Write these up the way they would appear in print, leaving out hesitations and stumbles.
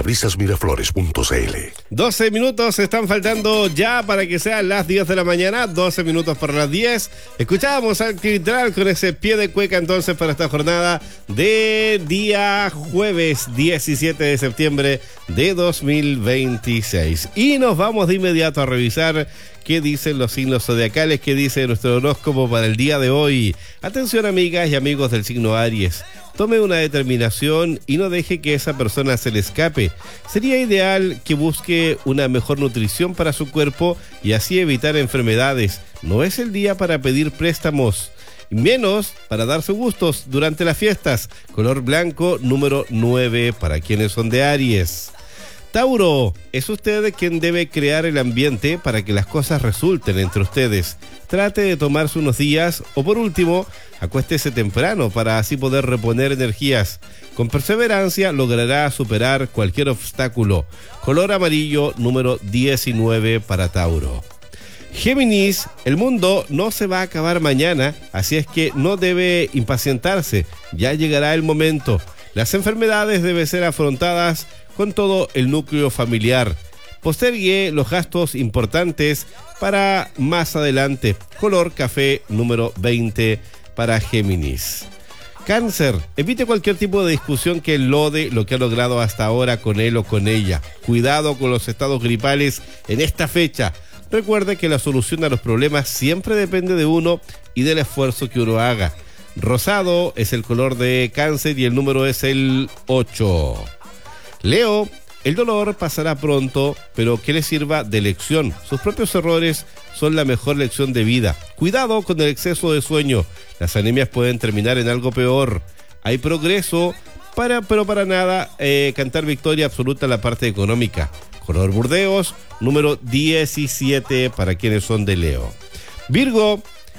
parabrisasmiraflores.cl. 12 minutos están faltando ya para que sean las 10 de la mañana, 12 minutos para las 10. Escuchábamos al Quintral con ese pie de cueca entonces para esta jornada de día jueves 17 de septiembre de 2026. Y nos vamos de inmediato a revisar qué dicen los signos zodiacales, qué dice nuestro horóscopo para el día de hoy. Atención, amigas y amigos del signo Aries. Tome una determinación y no deje que esa persona se le escape. Sería ideal que busque una mejor nutrición para su cuerpo y así evitar enfermedades. No es el día para pedir préstamos, menos para darse gustos durante las fiestas. Color blanco, número 9 para quienes son de Aries. Tauro, es usted quien debe crear el ambiente para que las cosas resulten entre ustedes. Trate de tomarse unos días o por último, acuéstese temprano para así poder reponer energías. Con perseverancia logrará superar cualquier obstáculo. Color amarillo, número 19 para Tauro. Géminis, el mundo no se va a acabar mañana, así es que no debe impacientarse. Ya llegará el momento. Las enfermedades deben ser afrontadas con todo el núcleo familiar. Postergue los gastos importantes para más adelante. Color café, número 20 para Géminis. Cáncer, evite cualquier tipo de discusión que enlode lo que ha logrado hasta ahora con él o con ella. Cuidado con los estados gripales en esta fecha. Recuerde que la solución a los problemas siempre depende de uno y del esfuerzo que uno haga. Rosado es el color de Cáncer y el número es el 8. Leo, el dolor pasará pronto, pero que le sirva de lección. Sus propios errores son la mejor lección de vida. Cuidado con el exceso de sueño. Las anemias pueden terminar en algo peor. Hay progreso, pero para nada cantar victoria absoluta en la parte económica. Color burdeos, número 17 para quienes son de Leo. Virgo,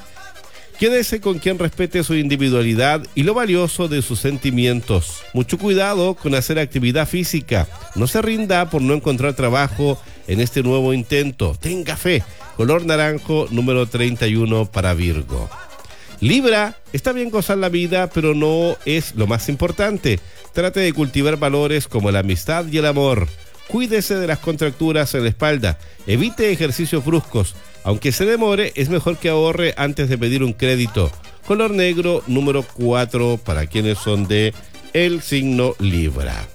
quédese con quien respete su individualidad y lo valioso de sus sentimientos. Mucho cuidado con hacer actividad física. No se rinda por no encontrar trabajo en este nuevo intento. Tenga fe. Color naranjo, número 31 para Virgo. Libra, está bien gozar la vida, pero no es lo más importante. Trate de cultivar valores como la amistad y el amor. Cuídese de las contracturas en la espalda. Evite ejercicios bruscos. Aunque se demore, es mejor que ahorre antes de pedir un crédito. Color negro, número 4 para quienes son de el signo Libra.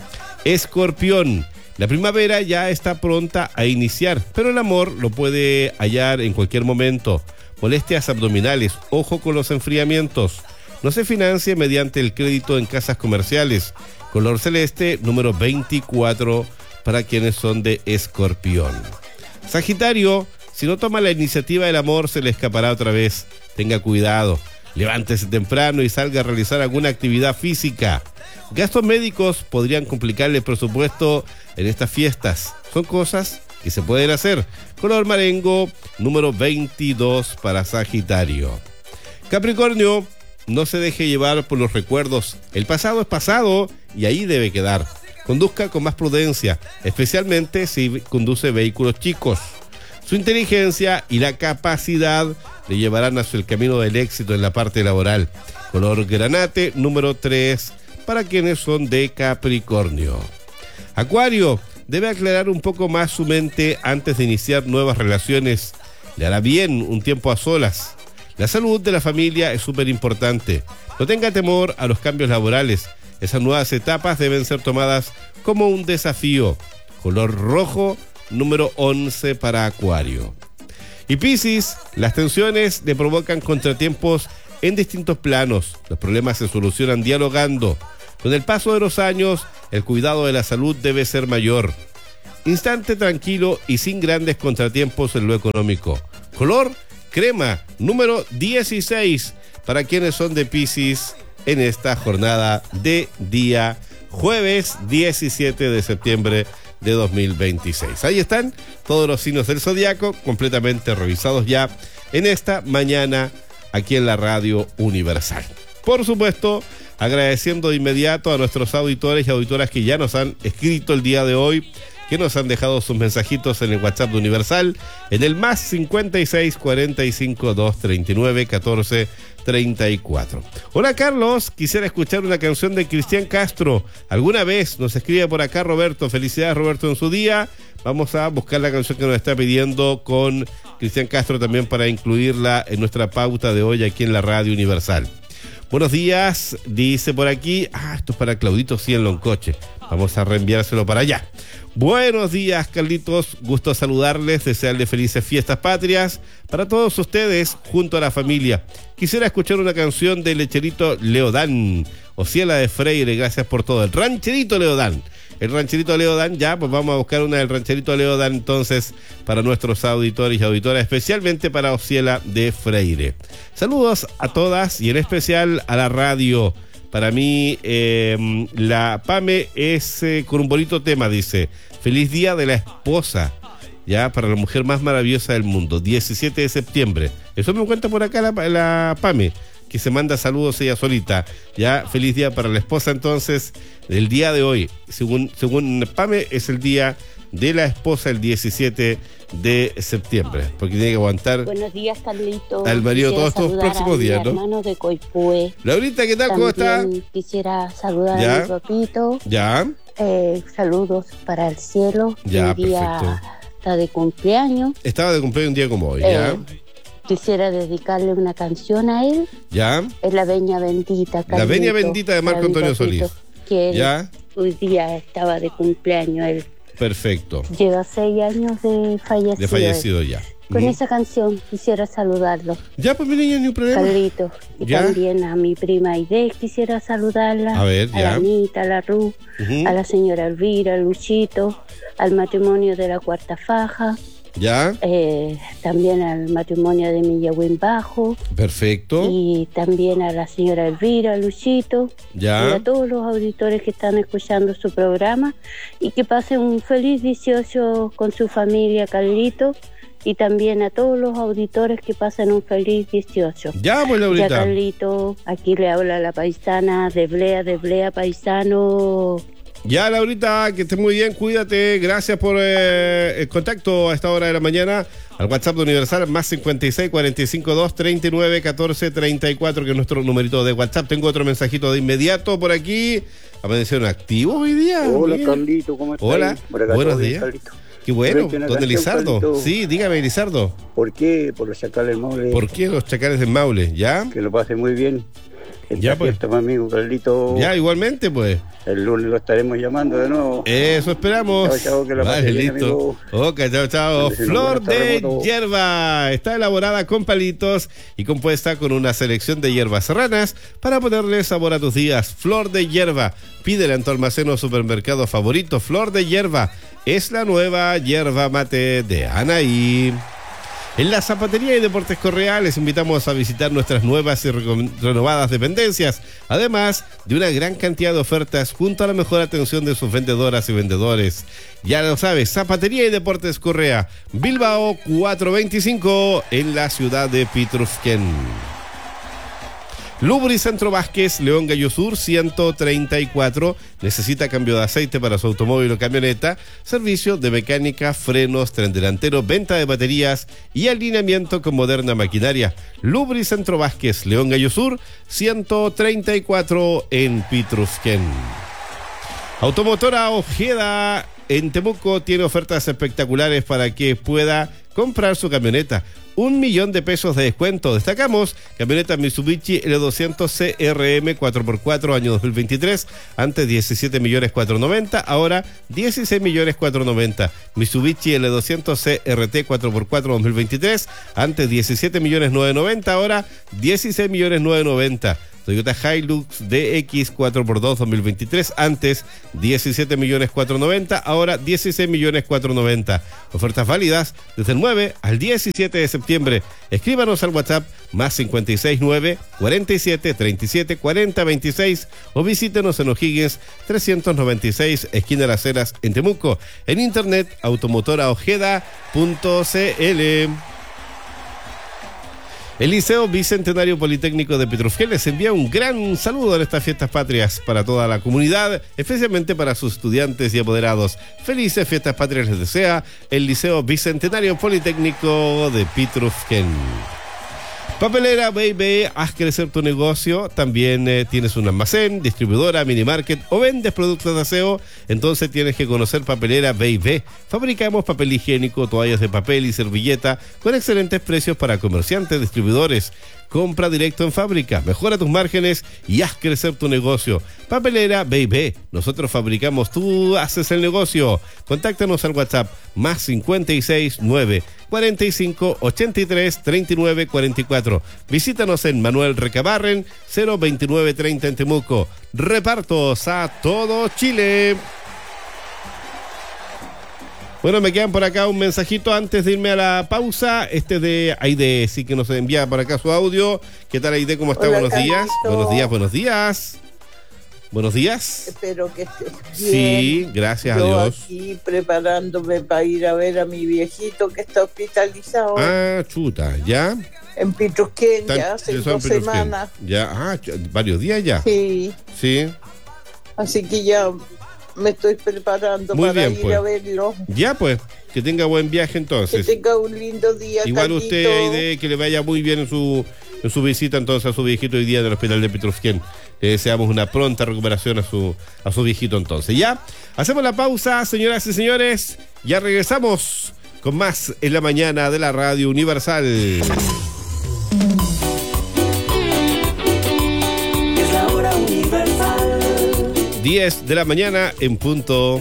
Escorpión, la primavera ya está pronta a iniciar, pero el amor lo puede hallar en cualquier momento. Molestias abdominales, ojo con los enfriamientos. No se financie mediante el crédito en casas comerciales. Color celeste, número 24 para quienes son de Escorpión. Sagitario, si no toma la iniciativa del amor, se le escapará otra vez. Tenga cuidado. Levántese temprano y salga a realizar alguna actividad física. Gastos médicos podrían complicarle el presupuesto en estas fiestas. Son cosas que se pueden hacer. Color marengo, número 22 para Sagitario. Capricornio, no se deje llevar por los recuerdos. El pasado es pasado y ahí debe quedar. Conduzca con más prudencia, especialmente si conduce vehículos chicos. Su inteligencia y la capacidad le llevarán hacia el camino del éxito en la parte laboral. Color granate, número 3, para quienes son de Capricornio. Acuario, debe aclarar un poco más su mente antes de iniciar nuevas relaciones. Le hará bien un tiempo a solas. La salud de la familia es súper importante. No tenga temor a los cambios laborales. Esas nuevas etapas deben ser tomadas como un desafío. Color rojo, número 11 para Acuario. Y Piscis, las tensiones le provocan contratiempos en distintos planos. Los problemas se solucionan dialogando. Con el paso de los años, el cuidado de la salud debe ser mayor. Instante tranquilo y sin grandes contratiempos en lo económico. Color crema, número 16 para quienes son de Piscis en esta jornada de día jueves 17 de septiembre de 2026. Ahí están todos los signos del zodiaco completamente revisados ya en esta mañana aquí en la Radio Universal. Por supuesto, agradeciendo de inmediato a nuestros auditores y auditoras que ya nos han escrito el día de hoy que nos han dejado sus mensajitos en el WhatsApp de Universal, en el más 56 45 239 14 34. Hola Carlos, quisiera escuchar una canción de Cristian Castro. ¿Alguna vez? Nos escribe por acá Roberto. Felicidades Roberto en su día. Vamos a buscar la canción que nos está pidiendo con Cristian Castro también para incluirla en nuestra pauta de hoy aquí en la Radio Universal. Buenos días, dice por aquí. Esto es para Claudito sí en Loncoche. Vamos a reenviárselo para allá. Buenos días, Carlitos. Gusto saludarles, desearles felices fiestas patrias para todos ustedes junto a la familia. Quisiera escuchar una canción de Lecherito Leodán, Ociela de Freire, gracias por todo. El Rancherito Leodán. El Rancherito Leodán, ya, pues vamos a buscar una del Rancherito Leodán entonces para nuestros auditores y auditoras, especialmente para Ociela de Freire. Saludos a todas y en especial a la radio. Para mí, la PAME es con un bonito tema, dice. Feliz Día de la Esposa, ya, para la mujer más maravillosa del mundo, 17 de septiembre. Eso me cuenta por acá la PAME, que se manda saludos ella solita. Ya, feliz día para la esposa entonces, del día de hoy. Según PAME, es el día de la esposa el 17 de septiembre, porque tiene que aguantar. Buenos días, Carlito. Al marido todos estos próximos días, ¿no? Hermano de Coipue. Laurita, ¿qué tal? ¿Cómo está? Quisiera saludar ¿Ya? a mi papito. Ya. Saludos para el cielo. Ya, el día perfecto. está de cumpleaños. Estaba de cumpleaños un día como hoy, ¿ya? Quisiera dedicarle una canción a él. ¿Ya? Es La Veña Bendita, Carlito. La Venia Bendita de Marco Para mi Antonio papito, Solís. Que él ¿Ya? hoy día estaba de cumpleaños. Él Perfecto. lleva 6 años de fallecido. De fallecido ya. Con esa canción quisiera saludarlo. Ya, pues mi niña, ni un problema. Carlitos. Y ¿Ya? también a mi prima Aide quisiera saludarla. A ver, a ya. la Anita, a la Ru, Ujú. a la señora Elvira, a Luchito, al matrimonio de la Cuarta Faja, Ya, también al matrimonio de Millahuín Bajo, perfecto. y también a la señora Elvira, a Luchito, y Ya, a todos los auditores que están escuchando su programa, y que pasen un feliz 18 con su familia, Carlito, y también a todos los auditores que pasen un feliz 18. ya, pues Ya, Laurita. Carlito, aquí le habla la paisana de Blea, paisano. Ya, Laurita, que estés muy bien, cuídate. Gracias por el contacto a esta hora de la mañana. Al WhatsApp de Universal, más 56 45 2 39 14 34, que es nuestro numerito de WhatsApp. Tengo otro mensajito de inmediato por aquí. ¿Aparecieron activos hoy día? Hola, Bien. Carlito, ¿cómo estás? Hola, Por acá buenos todo bien, días. Carlito. Qué bueno, Una don canción, Elizardo. Carlito. Sí, dígame, Elizardo. ¿Por qué? Por los chacales del Maule. ¿Por qué los chacales del Maule? ¿Ya? Que lo pase muy bien. Ya, pues. Fiesta, mi amigo Carlito. Ya, igualmente, pues. El lunes lo estaremos llamando de nuevo. Eso esperamos. Chao, chao, que la Vale, pase bien, listo. amigo. Ok, chao, chao. Mándese Flor un de terremoto. hierba. Está elaborada con palitos y compuesta con una selección de hierbas serranas para ponerle sabor a tus días. Flor de hierba. Pídela en tu almacén o supermercado favorito. Flor de hierba es la nueva hierba mate de Anaí. En la Zapatería y Deportes Correa les invitamos a visitar nuestras nuevas y renovadas dependencias, además de una gran cantidad de ofertas junto a la mejor atención de sus vendedoras y vendedores. Ya lo sabes, Zapatería y Deportes Correa, Bilbao 425, en la ciudad de Pitrufquén. Lubricentro Vázquez, León Gallo Sur 134. Necesita cambio de aceite para su automóvil o camioneta. Servicio de mecánica, frenos, tren delantero, venta de baterías y alineamiento con moderna maquinaria. Lubricentro Vázquez, León Gallo Sur 134 en Pitrufquén. Automotora Ojeda en Temuco tiene ofertas espectaculares para que pueda comprar su camioneta. 1 millón de pesos de descuento. Destacamos camioneta Mitsubishi L200 CRM 4x4 año 2023, antes 17.490.000, ahora 16.490.000. Mitsubishi L200 CRT 4x4 2023, antes 17.990.000, ahora 16.990.000. Toyota Hilux DX 4x2 2023, antes 17.490.000, ahora 16.490.000. Ofertas válidas desde el 9 al 17 de septiembre. Escríbanos al WhatsApp más 569 47 37 40 26 o visítenos en O'Higgins 396, esquina Las Heras, en Temuco. En internet, automotoraojeda.cl. El Liceo Bicentenario Politécnico de Petrofjell les envía un gran saludo en estas fiestas patrias para toda la comunidad, especialmente para sus estudiantes y apoderados. Felices fiestas patrias les desea el Liceo Bicentenario Politécnico de Petrofjell. Papelera B&B, haz crecer tu negocio. También tienes un almacén, distribuidora, minimarket o vendes productos de aseo. Entonces tienes que conocer Papelera B&B. Fabricamos papel higiénico, toallas de papel y servilleta con excelentes precios para comerciantes, distribuidores. Compra directo en fábrica, mejora tus márgenes y haz crecer tu negocio. Papelera B&B, nosotros fabricamos, tú haces el negocio. Contáctanos al WhatsApp más 56 9 45 83 39 44. Visítanos en Manuel Recabarren 02930 en Temuco. Repartos a todo Chile. Bueno, me quedan por acá un mensajito antes de irme a la pausa. De Aide, sí que nos envía por acá su audio. ¿Qué tal, Aide? ¿Cómo está? Hola, buenos días. Carlito. Buenos días, buenos días. Buenos días. Espero que estés bien. Sí, gracias a Yo Dios. aquí preparándome para ir a ver a mi viejito que está hospitalizado Ah, chuta, ¿ya? en Petrofjell Tan- ya hace eso en 2 Petrofjell. semanas. Ya, varios días ya. Sí, Sí. así que ya me estoy preparando Muy para bien, ir pues. a verlo. Ya, pues, que tenga buen viaje Que entonces. tenga un lindo día, Igual Carlito. usted, Aide, que le vaya muy bien en su visita entonces a su viejito hoy día del hospital de Petrofjell. Le deseamos una pronta recuperación a su viejito entonces. Ya, hacemos la pausa, señoras y señores. Ya regresamos con más en la mañana de la Radio Universal. Es la hora universal. 10 de la mañana en punto.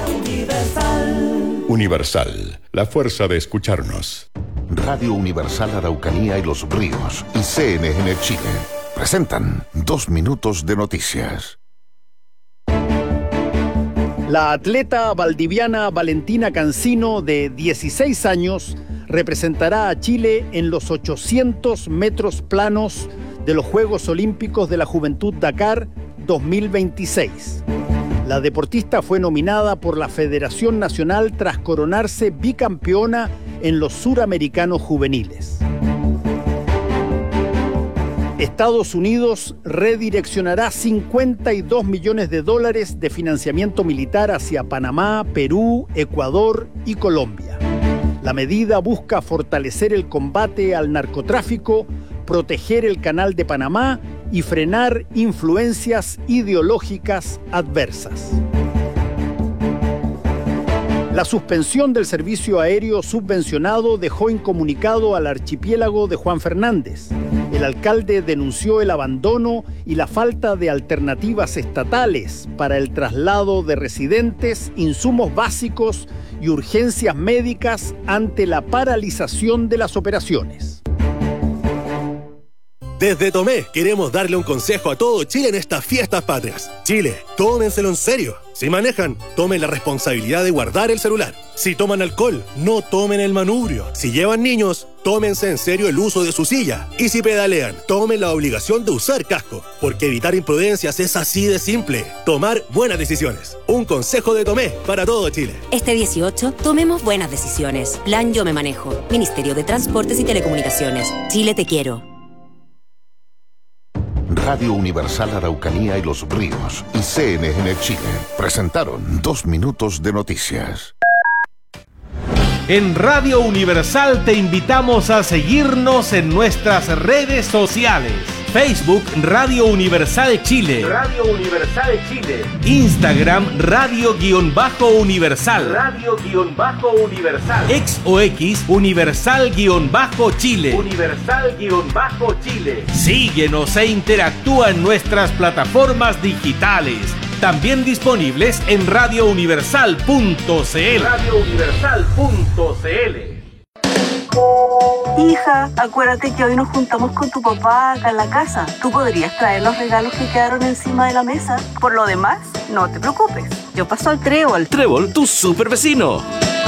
Universal, la fuerza de escucharnos. Radio Universal Araucanía y Los Ríos y CNN Chile presentan 2 minutos de noticias. La atleta valdiviana Valentina Cancino, de 16 años, representará a Chile en los 800 metros planos de los Juegos Olímpicos de la Juventud Dakar 2026. La deportista fue nominada por la Federación Nacional tras coronarse bicampeona en los Suramericanos Juveniles. Estados Unidos redireccionará $52 millones de financiamiento militar hacia Panamá, Perú, Ecuador y Colombia. La medida busca fortalecer el combate al narcotráfico, proteger el Canal de Panamá y frenar influencias ideológicas adversas. La suspensión del servicio aéreo subvencionado dejó incomunicado al archipiélago de Juan Fernández. El alcalde denunció el abandono y la falta de alternativas estatales para el traslado de residentes, insumos básicos y urgencias médicas ante la paralización de las operaciones. Desde Tomé queremos darle un consejo a todo Chile en estas fiestas patrias. Chile, tómenselo en serio. Si manejan, tomen la responsabilidad de guardar el celular. Si toman alcohol, no tomen el manubrio. Si llevan niños, tómense en serio el uso de su silla. Y si pedalean, tomen la obligación de usar casco. Porque evitar imprudencias es así de simple. Tomar buenas decisiones. Un consejo de Tomé para todo Chile. Este 18, tomemos buenas decisiones. Plan Yo Me Manejo. Ministerio de Transportes y Telecomunicaciones. Chile, te quiero. Radio Universal Araucanía y Los Ríos y CNN Chile presentaron 2 minutos de noticias. En Radio Universal te invitamos a seguirnos en nuestras redes sociales. Facebook Radio Universal Chile. Radio Universal Chile. Instagram Radio-Universal. Radio-Universal. Ex o X Universal-Chile. Universal-Chile. Síguenos e interactúa en nuestras plataformas digitales. También disponibles en radiouniversal.cl. radiouniversal.cl. Hija, acuérdate que hoy nos juntamos con tu papá acá en la casa. Tú podrías traer los regalos que quedaron encima de la mesa. Por lo demás, no te preocupes. Yo paso al Trébol. Trébol, tu super vecino.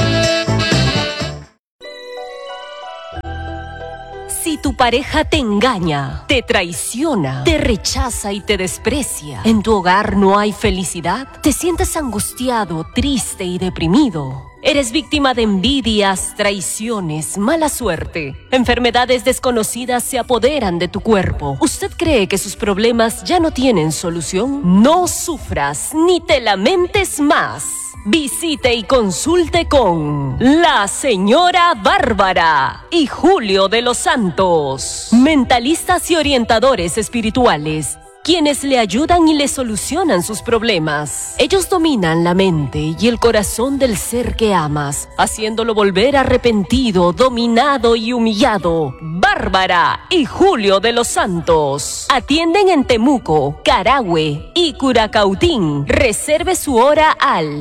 Si tu pareja te engaña, te traiciona, te rechaza y te desprecia, en tu hogar no hay felicidad, te sientes angustiado, triste y deprimido, Eres víctima de envidias, traiciones, mala suerte. Enfermedades desconocidas se apoderan de tu cuerpo. ¿Usted cree que sus problemas ya no tienen solución? No sufras ni te lamentes más. Visite y consulte con la señora Bárbara y Julio de los Santos, mentalistas y orientadores espirituales, quienes le ayudan y le solucionan sus problemas. Ellos dominan la mente y el corazón del ser que amas, haciéndolo volver arrepentido, dominado y humillado. Bárbara y Julio de los Santos atienden en Temuco, Carahue y Curacautín. Reserve su hora al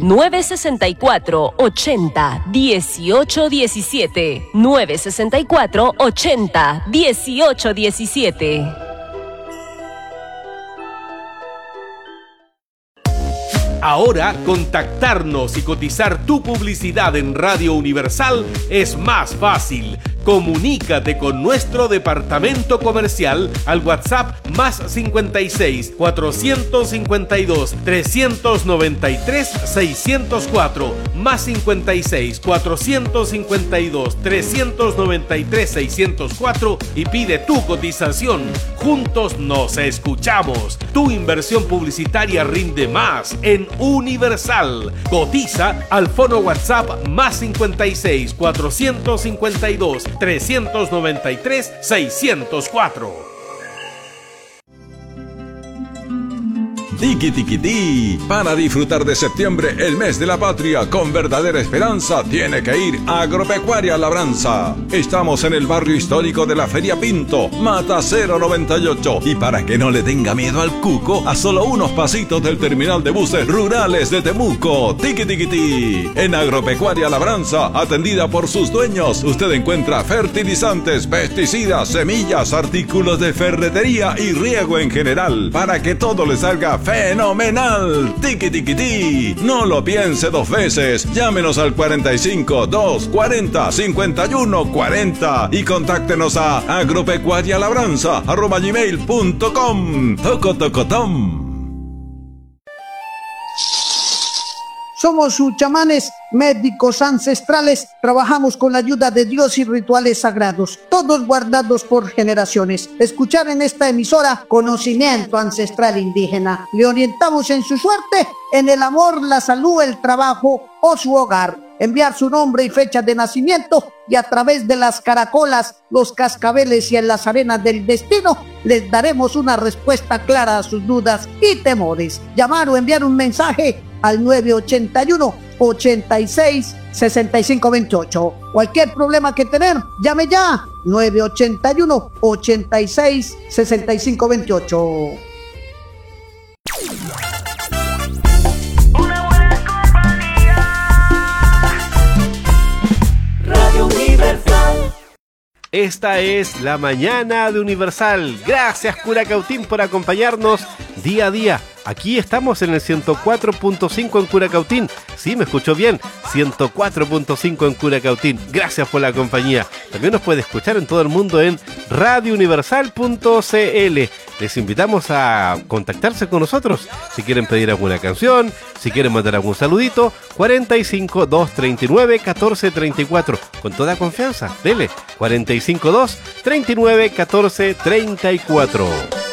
964-80-1817. 964-80-1817. Ahora, contactarnos y cotizar tu publicidad en Radio Universal es más fácil. Comunícate con nuestro departamento comercial al WhatsApp más 56 452 393 604 más 56 452 393 604 y pide tu cotización. Juntos nos escuchamos. Tu inversión publicitaria rinde más en Universal. Cotiza al fono WhatsApp más 56 452 393 604. Tiki Tiki Ti. Para disfrutar de septiembre, el mes de la patria, con verdadera esperanza, tiene que ir a Agropecuaria Labranza. Estamos en el barrio histórico de la Feria Pinto, Mata 098. Y para que no le tenga miedo al cuco, a solo unos pasitos del terminal de buses rurales de Temuco. Tiki Tiki Ti. En Agropecuaria Labranza, atendida por sus dueños, usted encuentra fertilizantes, pesticidas, semillas, artículos de ferretería y riego en general, para que todo le salga fenomenal. Tiki Tiki Ti. No lo piense dos veces. Llámenos al 45 240 51 40 y contáctenos a agropecuarialabranza@gmail.com. Tocotocotom. Somos sus chamanes, médicos ancestrales, trabajamos con la ayuda de Dios y rituales sagrados, todos guardados por generaciones. Escuchar en esta emisora conocimiento ancestral indígena. Le orientamos en su suerte, en el amor, la salud, el trabajo o su hogar. Enviar su nombre y fecha de nacimiento y a través de las caracolas, los cascabeles y en las arenas del destino les daremos una respuesta clara a sus dudas y temores. Llamar o enviar un mensaje al 981-86-6528. Cualquier problema que tener, llame ya. 981-86-6528. Radio Universal. Esta es la mañana de Universal. Gracias, Curacautín, por acompañarnos día a día. Aquí estamos en el 104.5 en Curacautín. Sí, me escuchó bien. 104.5 en Curacautín. Gracias por la compañía. También nos puede escuchar en todo el mundo en radiouniversal.cl. Les invitamos a contactarse con nosotros. Si quieren pedir alguna canción, si quieren mandar algún saludito, 45 239 1434. Con toda confianza, dele. 45 239 1434.